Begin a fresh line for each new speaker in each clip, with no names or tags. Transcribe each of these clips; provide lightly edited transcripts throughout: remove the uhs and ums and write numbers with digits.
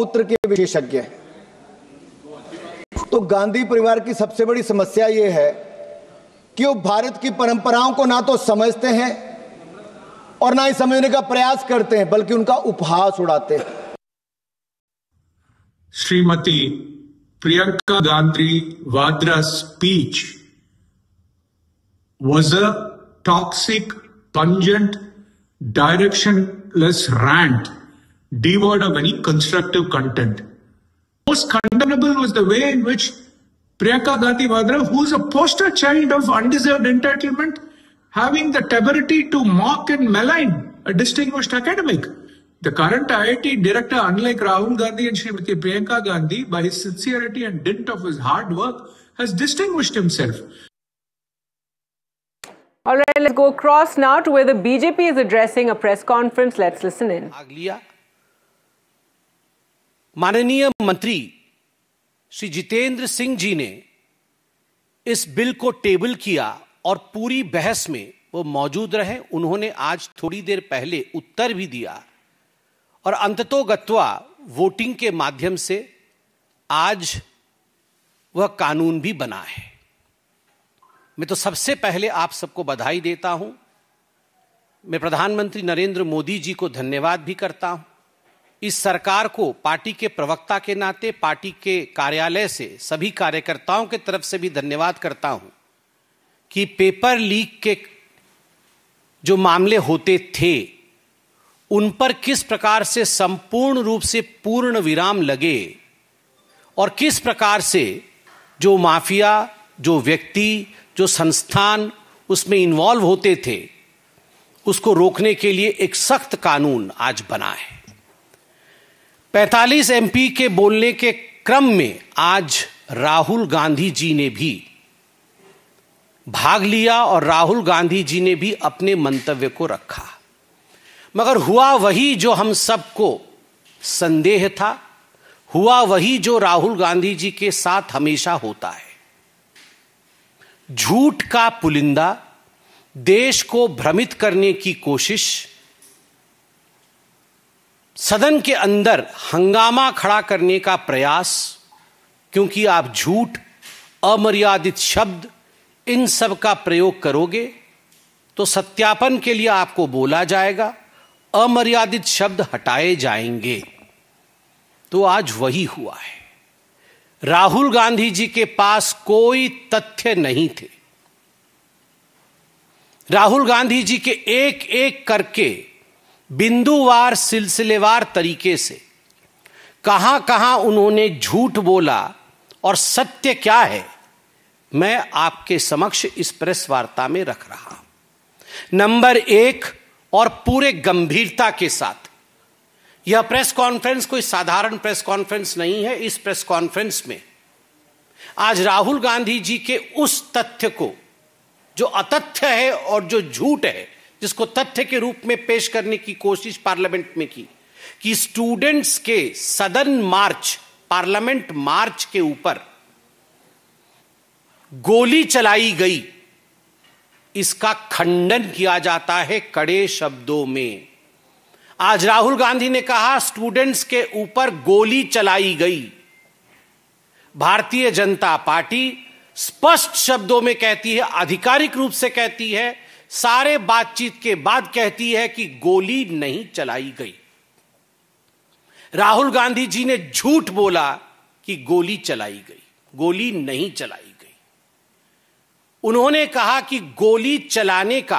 गौमूत्र के विशेषज्ञ हैं। तो गांधी परिवार की सबसे बड़ी समस्या यह है कि वो भारत की परंपराओं को ना तो समझते हैं और ना ही समझने का प्रयास करते हैं, बल्कि उनका उपहास उड़ाते हैं।
Shrimati Priyanka Gandhi वाड्रा's speech was a toxic, pungent, directionless rant devoid of any constructive content. Most condemnable was the way in which Priyanka Gandhi Vadra, who is a poster child of undeserved entitlement, having the temerity to mock and malign a distinguished academic. The current IIT director, unlike Rahul Gandhi and Srimati Priyanka Gandhi, by his sincerity and dint of his hard work, has distinguished himself.
All right, let's go across now to where the BJP is addressing a press conference. Let's listen in.
माननीय मंत्री श्री जितेंद्र सिंह जी ने इस bill को table किया और पूरी बहस में वो मौजूद रहे। उन्होंने आज थोड़ी देर पहले उत्तर भी दिया और अंततोगत्वा वोटिंग के माध्यम से आज वह कानून भी बना है। मैं तो सबसे पहले आप सबको बधाई देता हूं। मैं प्रधानमंत्री नरेंद्र मोदी जी को धन्यवाद भी करता हूं। इस सरकार को पार्टी के प्रवक्ता के नाते, पार्टी के कार्यालय से सभी कार्यकर्ताओं की तरफ से भी धन्यवाद करता हूं कि पेपर लीक के जो मामले होते थे उन पर किस प्रकार से संपूर्ण रूप से पूर्ण विराम लगे और किस प्रकार से जो माफिया, जो व्यक्ति, जो संस्थान उसमें इन्वॉल्व होते थे उसको रोकने के लिए एक सख्त कानून आज बना है। 45 एमपी के बोलने के क्रम में आज राहुल गांधी जी ने भी भाग लिया और राहुल गांधी जी ने भी अपने मंतव्य को रखा, मगर हुआ वही जो हम सबको संदेह था, हुआ वही जो राहुल गांधी जी के साथ हमेशा होता है। झूठ का पुलिंदा, देश को भ्रमित करने की कोशिश, सदन के अंदर हंगामा खड़ा करने का प्रयास, क्योंकि आप झूठ, अमर्यादित शब्द, इन सब का प्रयोग करोगे तो सत्यापन के लिए आपको बोला जाएगा, अमर्यादित शब्द हटाए जाएंगे। तो आज वही हुआ है। राहुल गांधी जी के पास कोई तथ्य नहीं थे। राहुल गांधी जी के एक एक करके बिंदुवार, सिलसिलेवार तरीके से कहां कहां उन्होंने झूठ बोला और सत्य क्या है, मैं आपके समक्ष इस प्रेस वार्ता में रख रहा हूं। नंबर 1, और पूरे गंभीरता के साथ, यह प्रेस कॉन्फ्रेंस कोई साधारण प्रेस कॉन्फ्रेंस नहीं है। इस प्रेस कॉन्फ्रेंस में आज राहुल गांधी जी के उस तथ्य को जो अतथ्य है और जो झूठ है, जिसको तथ्य के रूप में पेश करने की कोशिश पार्लियामेंट में की कि स्टूडेंट्स के सदन मार्च, पार्लियामेंट मार्च के ऊपर गोली चलाई गई, इसका खंडन किया जाता है कड़े शब्दों में। आज राहुल गांधी ने कहा स्टूडेंट्स के ऊपर गोली चलाई गई। भारतीय जनता पार्टी स्पष्ट शब्दों में कहती है, आधिकारिक रूप से कहती है, सारे बातचीत के बाद कहती है कि गोली नहीं चलाई गई। राहुल गांधी जी ने झूठ बोला कि गोली चलाई गई, गोली नहीं चलाई गई। उन्होंने कहा कि गोली चलाने का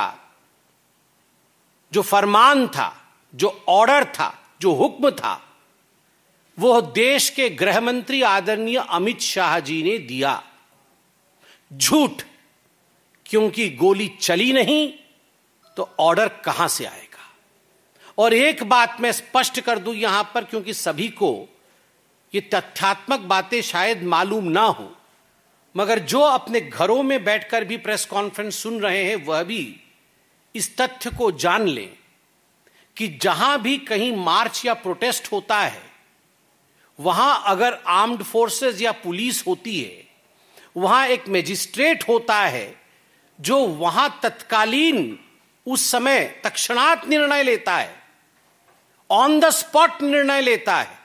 जो फरमान था, जो ऑर्डर था, जो हुक्म था, वो देश के गृह मंत्री आदरणीय अमित शाह जी ने दिया। झूठ, क्योंकि गोली चली नहीं तो ऑर्डर कहां से आएगा। और एक बात मैं स्पष्ट कर दूं यहां पर, क्योंकि सभी को ये तथ्यात्मक बातें शायद मालूम ना हो, मगर जो अपने घरों में बैठकर भी प्रेस कॉन्फ्रेंस सुन रहे हैं वह भी इस तथ्य को जान लें कि जहां भी कहीं मार्च या प्रोटेस्ट होता है, वहां अगर आर्म्ड फोर्सेस या पुलिस होती है, वहां एक मजिस्ट्रेट होता है जो वहां तत्कालीन, उस समय तत्क्षणात निर्णय लेता है, ऑन द स्पॉट निर्णय लेता है